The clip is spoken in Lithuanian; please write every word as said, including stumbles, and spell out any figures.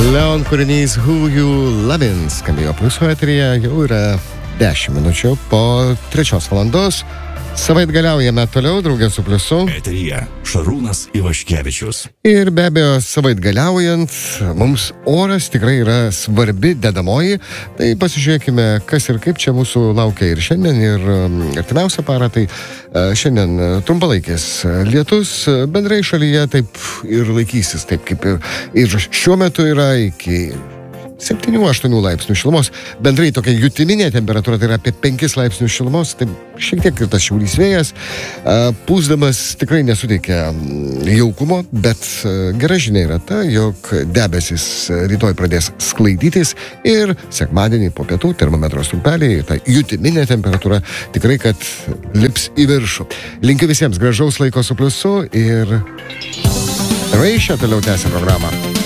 Leon kūrinys Who You Lovin' skambėjo pliuso eteryje, jau yra dešimt minučių po trečios valandos. Savaitgaliaujame toliau, draugė su pliusu. Eteryje Šarūnas Ivaškevičius. Ir be abejo, savaitgaliaujant, mums oras tikrai yra svarbi dedamoji. Tai pasižiūrėkime, kas ir kaip čia mūsų laukia ir šiandien, ir artimiausią parą. Tai šiandien trumpalaikės lietus bendrai šalyje taip ir laikysis, taip kaip ir, ir šiuo metu yra iki septynių aštuonių laipsnių šilumos. Bendrai tokia jutiminė temperatūra, tai yra apie penkis laipsnius šilumos, tai šiek tiek ir tas šiaurys vėjas. Pūsdamas tikrai nesuteikia jaukumo, bet gera žinia yra ta, jog debesis rytoj pradės sklaidytis ir sekmadienį po pietų termometro stulpeliai, ta jutiminė temperatūra tikrai, kad lips į viršų. Linkiu visiems gražaus laiko su pliusu ir Reišia toliau tęsia programą.